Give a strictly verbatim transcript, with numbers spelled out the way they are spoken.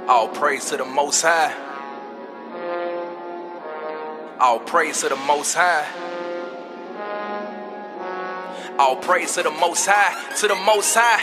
All praise to the Most High. All praise to the Most High. All praise to the Most High, to the Most High.